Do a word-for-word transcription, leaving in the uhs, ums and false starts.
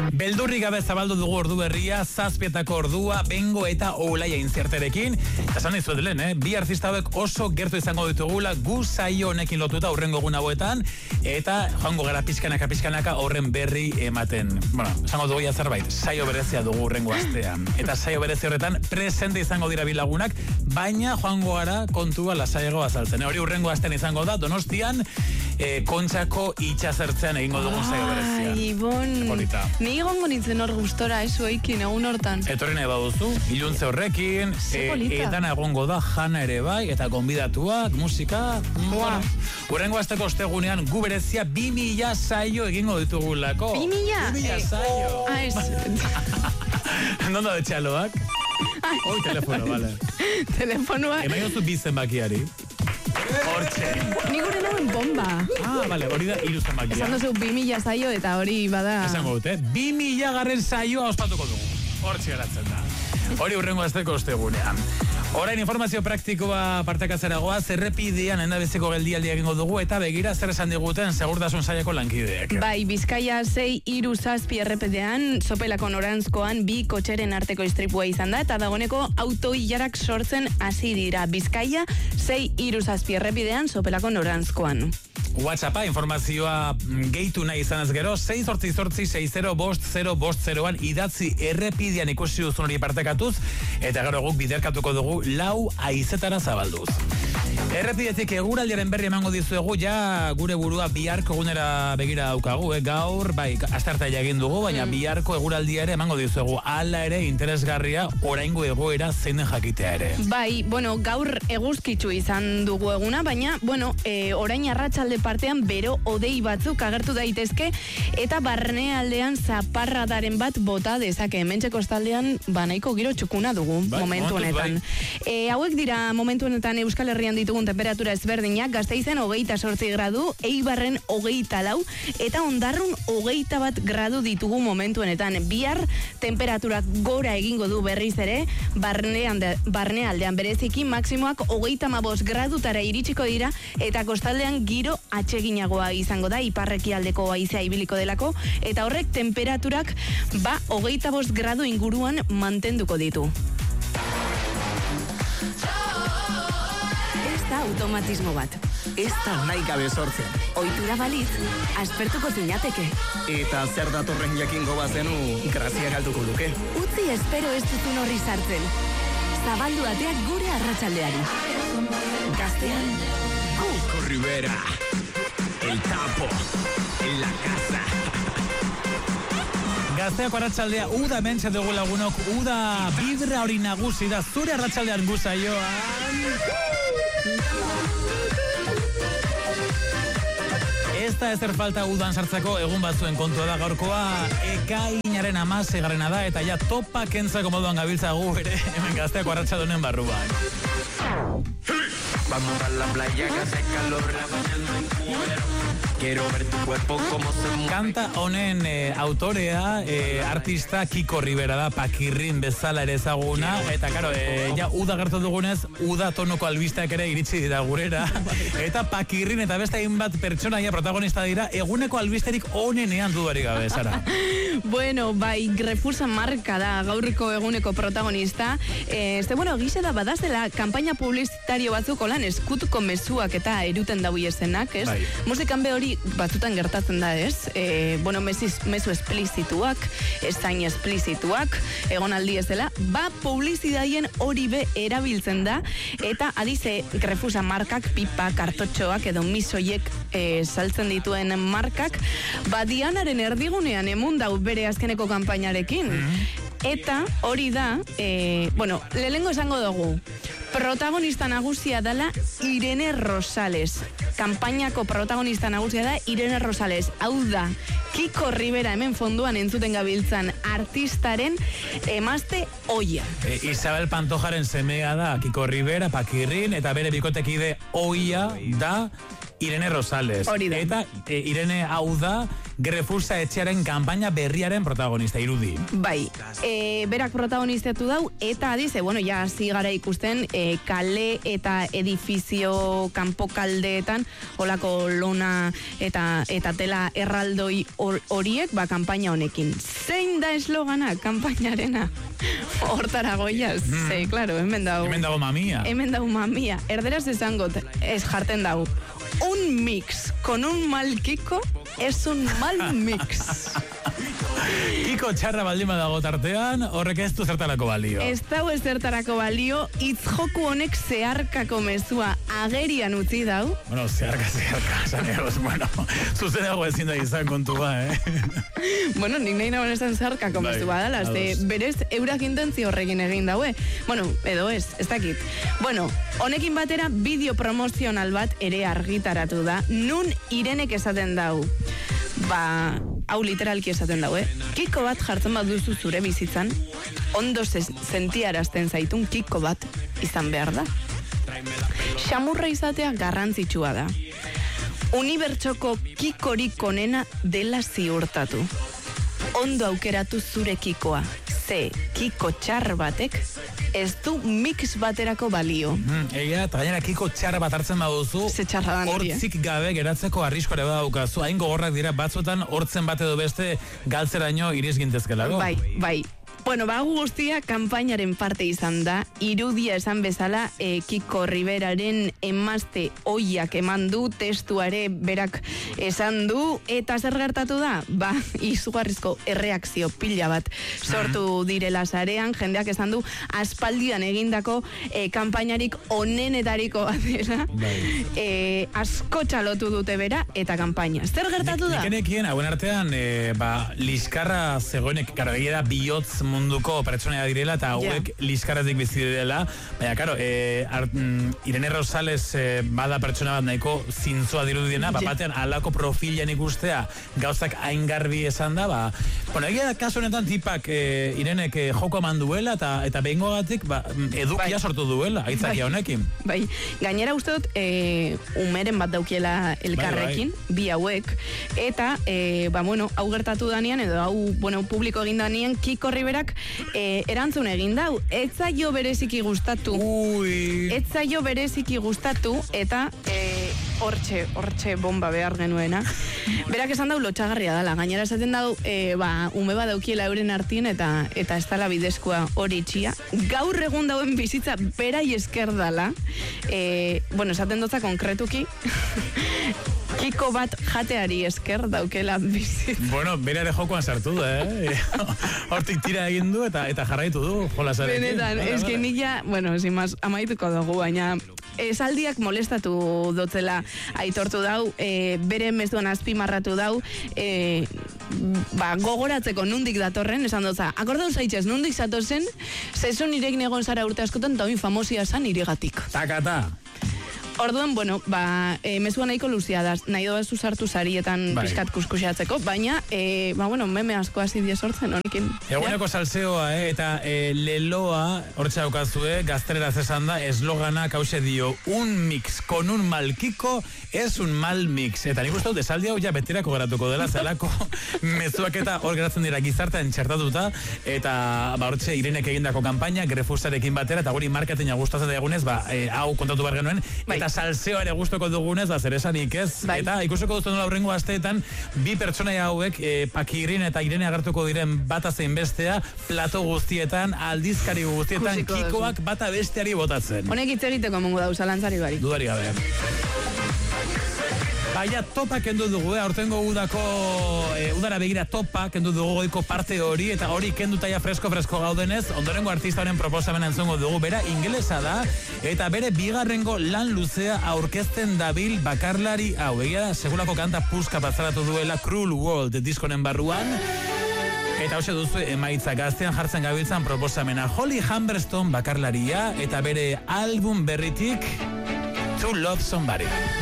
Beldurri gabe zabaldu dugu ordu berria, zazpietako ordua, bengo eta olaia inzerterekin. Esan dizuet lehen, eh? Bi artista hauek oso gertu izango ditugula, gu saio honekin lotuta urrengo egun hauetan, eta joango gara pizkanaka pizkanaka horren berri ematen. Bueno, esango dugu ja zerbait, saio berezia dugu urrengo astean. Eta saio berezi horretan presente izango dira bilagunak, baina joango gara kontua lasaiago azaltzen. Hori urrengo astean izango da, Donostian, eh, Kontxako itxazertzean egingo dugun saio berezia. Ai, bon. Polita. Ni egongo nintzen hor gustora, eso eikin, egun hortan. Etorri nahi baduzu, iluntze horrekin, e, edan egongo da jana ere bai, eta gonbidatuak, musika, bueno. Urrengo azteko ostegunean gu berezia bi mila saio egingo ditugulako. Bi mila? Bi mila saio. Ah, ez. Nondo de txaloak? Oi, telefono, vale. Telefonoa. Ema jozu bizen bakiari. Hortxe. Ni gure nagoen bomba. Ah, vale, hori da iru zenbakia. Esan duzu bi mila saio eta hori bada... Esango dut, eh? Bi mila garren saioa ospatuko dugu. Hortxe geratzen da. Hori urrengo azteko ostegunean. Orain informazio praktikoa partekatzeragoa, zerrepidean endabeziko geldialdia egingo dugu eta begira zer esan diguten segurtasun saileko lankideek. Bai, Bizkaia sei hiru zazpi errepidean, Sopelako norantzkoan bi kotxeren arteko istripua izan da eta dagoeneko auto-ilarak sortzen hasi dira. Bizkaia sei hiru zazpi errepidean, Sopelako norantzkoan. WhatsAppa informazioa gehitu nahi izanez gero, sei zortzi zortzi sei zero bost zero bost zeroan idatzi errepidean ikusi duzun hori partekatuz, eta gero guk biderkatuko dugu lau aizetara zabalduz. Errepidetik eguraldiaren berri emango dizuegu, ja gure burua biharko egunera begira daukagu, eh? Gaur, bai, asteartea egin dugu, baina mm. biharko eguraldia ere emango dizuegu, hala ere interesgarria oraingo egoera zein den jakitea ere. Bai, bueno, gaur eguzkitsu izan dugu eguna, baina, bueno, e, orain arratsalde partean bero odei batzuk agertu daitezke, eta barnealdean zaparradaren bat bota dezake, hementxe kostaldean banaiko giro txukuna dugu, bai, momentu honetan. Bai. E, hauek dira momentu honetan Euskal Herrian ditugun temperatura ezberdinak, Gasteizen hogeita sortzi gradu, Eibarren hogeita lau, eta Ondarrun hogeita bat gradu ditugu momentu honetan. Bihar temperaturak gora egingo du berriz ere, barnean de, barnealdean bereziki maksimoak hogeita hamabost gradutara iritsiko dira, eta kostaldean giro atseginagoa izango da, iparrekialdeko haizea ibiliko delako, eta horrek temperaturak ba hogeita bost gradu inguruan mantenduko ditu. Automatismo bat. Ez da nahi gabe sortzen. Ohitura balitz, aspertuko zinateke. Eta zer datorren jakingo bazenu, grazia galduko luke. Utzi espero ez duzun horri sartzen. Zabaldu ateak gure arratsaldeari. Gaztean, Kiko Rivera, el tapo, en la casa. Gazteako arratsaldea, uda mentxe dugu lagunok, uda bidra hori nagusi da, zure arratsaldean guzaioan. Ez da ezer falta udan sartzeko egun batzuen kontua da gaurkoa, ekainaren amasegarrena da, eta ja topa kentzako moduan gabiltza gu ere, hemen Gazteako arratsaldonen barruan. Vamos a la playa que hace calor, la mañana en cuero. Quiero ver tu cuerpo como se mueve. Kanta honen eh, autorea, eh, artista Kiko Rivera da, Pakirrin bezala ere ezaguna, eta karo, eh, ja uda gertu dugunez, uda tonoko albisteak ere iritsi dira gurera, eta Pakirrin eta beste hainbat pertsonaia protagonista dira, eguneko albisterik onenean dudarik gabe, Sara. Bueno, bai, Grefusa marka da gaurko eguneko protagonista, eh, este, bueno, gize da badazela kanpaina publizitario batzuk olan eskutuko mezuak eta eruten daui esenak, ez? Bai. Musikan be hori batzutan gertatzen da, ez? E, bueno, mesiz, mezu esplizituak, ezain esplizituak, egon aldi ez dela, ba publizidaien hori be erabiltzen da, eta adize Grefusa markak, pipa, kartotxoak edo misoiek e, saltzen dituen markak, ba Dianaren erdigunean emun dau bere azkeneko kanpainarekin. Mm-hmm. Eta hori da, e, bueno, lehengo esango dugu, protagonista nagusia dela Irene Rosales. Kanpainako protagonista nagusia da Irene Rosales. Hau da, Kiko Rivera hemen fonduan entzuten gabiltzan artistaren emazte oia. E, Isabel Pantojaren semea da Kiko Rivera, Pakirrin, eta bere bikotekide oia da Irene Rosales. Hori da. Eta e, Irene hau da Grefusa etxearen kanpaina berriaren protagonista, irudi. Bai, e, berak protagonizatu dau, eta adize, bueno, ja hasi gara ikusten, e, kale eta edifizio kanpokaldeetan, olako lona eta eta tela erraldoi horiek, ba, kanpaina honekin. Zein da eslogana, kanpainarena? Hortara goiaz, mm. ze, claro, hemen dago. Hemen dago mamia. Hemen dago mamia. Erderaz esangot, ez jarten dago. Un mix con un mal Kiko es un mal mix. Kiko txarra baldima dago tartean, horrek ez du zertarako balio. Ez dago ez zertarako balio, itzjoku honek zeharkako mezua agerian utzi dau. Bueno, zeharka, zeharka, zanegoz, bueno, zuzenago ezin da izan kontua, eh? Bueno, nik nahi nagoen esan zeharkako bai, mezua dala, ze berez eurak intentzio horrekin egin daue. Bueno, edo ez, ez dakit. Bueno, honekin batera bideo promozional bat ere argitaratu da, nun Irenek esaten dau. Ba, hau literalki esaten dau, eh? Kiko bat jartzen bat duzu zure bizitzan, ondo sentiarazten zaitun kiko bat izan behar da. Xamurra izatea garrantzitsua da. Unibertsoko kikorik onena dela ziurtatu. Ondo aukeratu zure kikoa. Ze, kiko txar batek ez du mix baterako balio. Mm, Egia, eta gainera Kiko txar bat hartzen baduzu, ze txarra da nori, eh? hortzik gabe geratzeko arriskoare badaukazu. Hain gogorrak dira batzuetan hortzen bat edo beste galtzeraino iris gintezkelako. Bai, bai. Bueno, ba, guztia kanpainaren parte izan da, irudia esan bezala e, Kiko Riberaren emazte oiak eman du, testuare berak esan du, eta zer gertatu da? Ba, izugarrizko erreakzio pila bat sortu direla sarean, jendeak esan du, aspaldian egindako e, kanpainarik onenetariko bat dela, e, asko txalotu dute bera, eta kanpaina. Zer gertatu da? Nikenekien, hauen artean, e, ba, liskarra zegoenek, karo, egia da bihotz munduko pertsonea direla eta hauek yeah. liskarratik bizi direla. Baina, karo, e, Irene Rosales e, bada pertsona bat nahiko zintzoa dirudiena, yeah. bat batean alako profilan ikustea gauzak hain garbi esan da, ba, bueno, egia da kasu honetan tipak e, Irenek e, joko eman duela eta eta behingoagatik ba, edukia bai. sortu duela, aitzakia honekin. Bai, gainera uste dut e, umeren bat daukiela elkarrekin, bai, bai. bi hauek, eta, e, ba, bueno, hau gertatu danean, edo hau, bueno, publiko egin danean, Kiko Riberak e, erantzun egin dau, ez zaio bereziki gustatu. Ui. Ez zaio bereziki gustatu, eta e, hortxe, hortxe bomba behar genuena. Berak esan dau lotxagarria dala, gainera esaten dau, e, ba, ume bat daukiela euren artien, eta eta ez dala bidezkoa hori txia. Gaur egun dauen bizitza berai esker dala, e, bueno, esaten dotza konkretuki, Kiko bat jateari esker daukela bizitza. Bueno, bere ere jokoan sartu da, eh? Hortik tira egin du eta eta jarraitu du jolasarekin. Benetan, eske nik ja, bueno, sin más, amaituko dugu, baina esaldiak molestatu dotzela aitortu dau, e, bere mezuan azpimarratu dau, e, ba, gogoratzeko nundik datorren, esan dutza, akordau zaitxez, nundik zatozen, zezun irekin egon zara urte askotan, eta oin famosia zan iregatik. Takata. Orduan, bueno, ba, e, mezua nahiko luzia da, nahi doa zuzartu zarietan bai. Pizkat kuskusiatzeko, baina, e, ba, bueno, meme asko hasi die sortzen honekin. Eguneko salseoa, eh, eta e, leloa, hortxe daukazue, gaztereraz esan da, eslogana kause dio, un mix con un mal Kiko, es un mal mix. Eta nik uste dut, esaldi hau ja beterako geratuko dela, zelako mezuak eta hor geratzen dira gizartean txertatuta, eta ba, hortxe Irenek egindako kanpaina, Grefusarekin batera, eta guri marketinga gustatzen egunez, ba, e, hau kontatu behar genuen, bai. Eta salseoa ere gustoko dugunez, ba, zer esanik ez. Bai. Eta ikusiko duzten nola hurrengo asteetan, bi pertsonaia hauek, e, Pakirin eta Irene agertuko diren bata zein bestea, plato guztietan, aldizkari guztietan, Kusiko Kikoak duzu. Bata besteari botatzen. Honek hitz egiteko mungu dauza lantzari bari. Dudari gabe. Baina topa kendu dugu, eh? Aurtengo udako, e, udara begira topa kendu dugu goiko parte hori, eta hori kenduta ja fresko-fresko gaudenez, ondorengo artista honen proposamena entzongo dugu, bera ingelesa da, eta bere bigarrengo lan luzea aurkezten dabil bakarlari hau. Egia da, segulako kanta puska bazaratu duela Cruel World diskonen barruan, eta hoxe duzu emaitza gaztean jartzen gabiltzan proposamena Holly Humberstone bakarlaria, eta bere album berritik To Love Somebody.